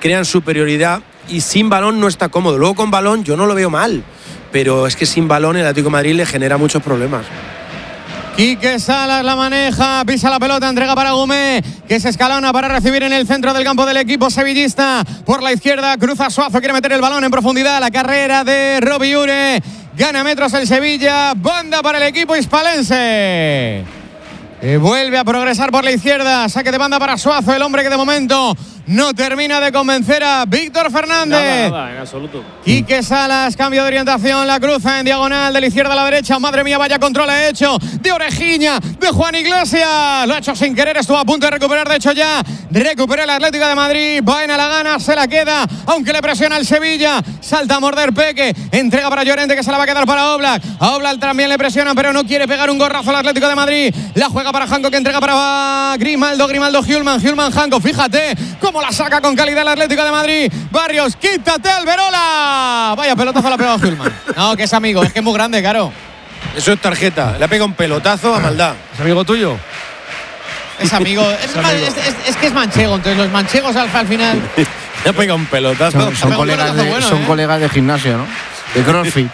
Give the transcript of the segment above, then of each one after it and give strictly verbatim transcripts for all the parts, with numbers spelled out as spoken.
crean superioridad y sin balón no está cómodo. Luego con balón yo no lo veo mal, pero es que sin balón el Atlético de Madrid le genera muchos problemas. Quique Salas la maneja, pisa la pelota, entrega para Gumé, que se escalona para recibir en el centro del campo del equipo sevillista. Por la izquierda cruza Suazo, quiere meter el balón en profundidad. La carrera de Robbie Ure, gana metros el Sevilla, banda para el equipo hispalense. Y vuelve a progresar por la izquierda, saque de banda para Suazo, el hombre que de momento no termina de convencer a Víctor Fernández. Nada, nada, en absoluto. Quique Salas, cambio de orientación, la cruza en diagonal de la izquierda a la derecha. Madre mía, vaya control ha hecho de orejiña de Juan Iglesias. Lo ha hecho sin querer, estuvo a punto de recuperar. De hecho, ya recupera el Atlético de Madrid. Baena la gana, se la queda, aunque le presiona el Sevilla. Salta a morder Peque, entrega para Llorente, que se la va a quedar para Oblak. A Oblak también le presiona, pero no quiere pegar un gorrazo al Atlético de Madrid. La juega para Janko, que entrega para Grimaldo. Grimaldo, Hjulman, Hjulman, Janko. Fíjate cómo la saca con calidad el Atlético de Madrid. Barrios, quítate Alberola. Vaya pelotazo le ha pegado Hjulman. No, que es amigo, es que es muy grande, claro. Eso es tarjeta, le ha pegado un pelotazo a maldad. ¿Es amigo tuyo? Es amigo, es, Es amigo. es, es, es que es manchego, entonces los manchegos al, al final. Le ha pegado un pelotazo. Son, son un colegas, pelotazo de, bueno, son ¿eh? colegas de gimnasio, ¿no? De CrossFit.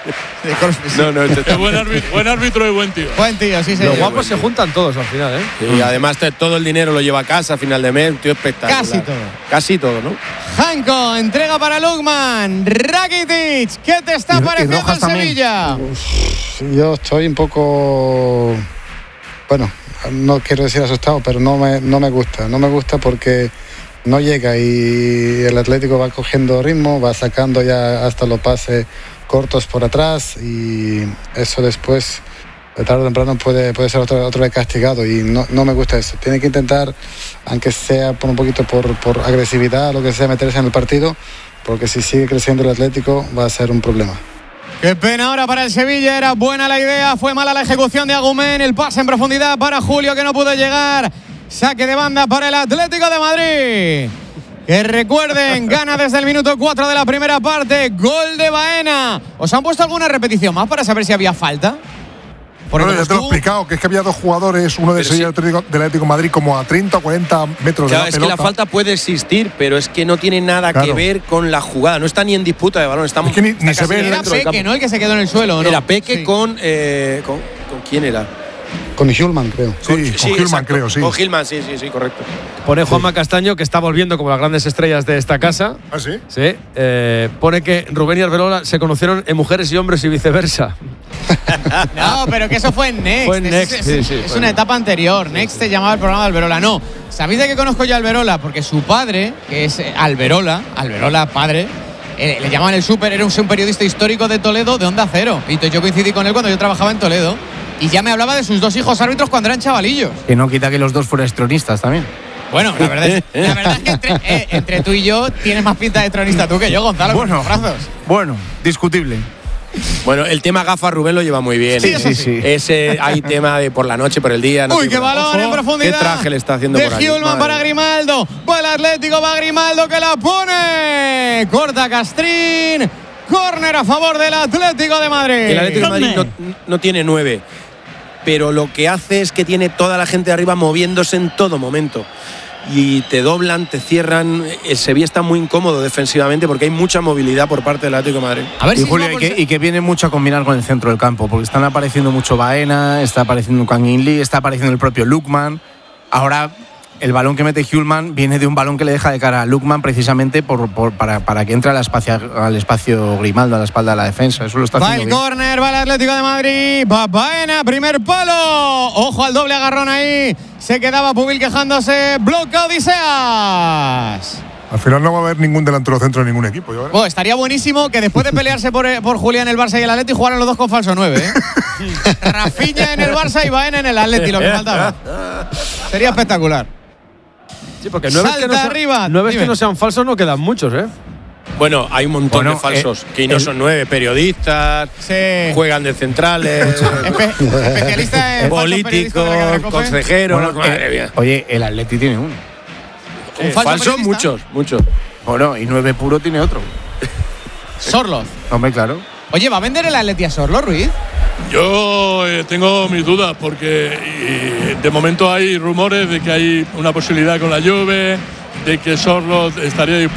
No, no, este está Buen árbitro, buen árbitro y buen tío. Buen tío, sí, sí. Los guapos se juntan todos al final, ¿eh? Y además te- todo el dinero lo lleva a casa a final de mes, un tío espectacular. Casi todo. Casi todo, ¿no? Janko, entrega para Lukman. Rakitic, ¿qué te está Y- y pareciendo Rojas el también. Sevilla? Yo estoy un poco, bueno, no quiero decir asustado, pero no me, no me gusta. No me gusta porque no llega y el Atlético va cogiendo ritmo, va sacando ya hasta los pases cortos por atrás y eso después, de tarde o temprano, puede, puede ser otro, otro vez castigado y no, no me gusta eso. Tiene que intentar, aunque sea por un poquito por, por agresividad, lo que sea, meterse en el partido, porque si sigue creciendo el Atlético va a ser un problema. Qué pena ahora para el Sevilla, era buena la idea, fue mala la ejecución de Agumén, el pase en profundidad para Julio que no pudo llegar, saque de banda para el Atlético de Madrid. Que recuerden, gana desde el minuto cuatro de la primera parte, gol de Baena. ¿Os han puesto alguna repetición más para saber si había falta? Porque Bueno, como ya te lo he estuvo- explicado, que es que había dos jugadores, uno de Pero Sevilla y sí. otro del Atlético de Madrid, como a treinta o cuarenta metros Claro, de la es que pelota. la falta puede existir, pero es que no tiene nada Claro. que ver con la jugada. No está ni en disputa de balón. Estamos, Es que ni- ni está se casi ve Era dentro del Peque, campo. ¿no? El que se quedó en el suelo, ¿no? Era Peque Sí. con, eh, con. ¿Con quién era? Con Hjulman, creo. Sí, con Hjulman, exacto. creo, sí. Con Hjulman, sí, sí, sí, correcto. Pone Juanma Castaño, que está volviendo como las grandes estrellas de esta casa. ¿Ah, sí? Sí. eh, pone que Rubén y Arbelola se conocieron en Mujeres y Hombres y viceversa. No, pero que eso fue en Next. Fue en Es- Next, es, sí, es- sí, es fue una en- etapa anterior. Next se llamaba el programa de Alberola. No. ¿Sabéis de qué conozco yo a Alberola? Porque su padre, que es eh, Alberola, Alberola padre, eh, le llamaban el Super, era un, un periodista histórico de Toledo de Onda Cero. Y entonces yo coincidí con él cuando yo trabajaba en Toledo. Y ya me hablaba de sus dos hijos árbitros cuando eran chavalillos. Que no quita que los dos fueran tronistas también. Bueno, la verdad es, la verdad es que entre, eh, entre tú y yo tienes más pinta de tronista tú que yo, Gonzalo. con Bueno. los brazos. Bueno, discutible. Bueno, el tema gafas Rubén lo lleva muy bien. Sí, ¿eh? eso sí. Ese hay tema de por la noche, por el día. No Uy, sé, qué por- balón Ojo, en profundidad. ¿Qué traje le está haciendo de por ahí? Hjulman Madre para mía. Grimaldo. Va el Atlético, va Grimaldo que la pone. Corta Castrín. Córner a favor del Atlético de Madrid. El Atlético de Madrid no, no tiene nueve, pero lo que hace es que tiene toda la gente de arriba moviéndose en todo momento. Y te doblan, te cierran. El Sevilla está muy incómodo defensivamente porque hay mucha movilidad por parte del Atlético de Madrid. A ver Y si Julio, y que, y que viene mucho a combinar con el centro del campo, porque están apareciendo mucho Baena, está apareciendo Kang-in Lee, está apareciendo el propio Lukman. Ahora, el balón que mete Hjulman viene de un balón que le deja de cara a Lukman precisamente por, por- para, para que entre al espacio, al espacio Grimaldo, a la espalda de la defensa. Eso lo está va haciendo el bien. córner, va el Atlético de Madrid. Va Baena, primer palo. Ojo al doble agarrón ahí. Se quedaba Pubil quejándose. Bloca Odiseas. Al final no va a haber ningún delantero centro de ningún equipo. ¿ya verás? Bueno, estaría buenísimo que después de pelearse por, por Julián el Barça y el Atleti jugaran los dos con falso nueve, ¿eh? Rafinha en el Barça y Baena en el Atleti, lo que faltaba. Sería espectacular. Sí, porque nueve Salta que no sean, arriba. nueve Dime. que no sean falsos no quedan muchos, ¿eh? Bueno, hay un montón Bueno, de falsos eh, que no el- son nueve, periodistas, Sí. juegan de centrales, Espe- especialista en falsos políticos, periodistas de la Guerra Cope. consejeros. Bueno, madre eh, mía. oye, el Atleti tiene uno. Un falso Falsos periodista. muchos, muchos. Bueno, y nueve puro tiene otro. Sorloz. Hombre, claro. Oye, ¿va a vender el Atleti a Sorloz, Ruiz? Yo eh, tengo mis dudas porque y, de momento hay rumores de que hay una posibilidad con la Juve, de que Sorloth estaría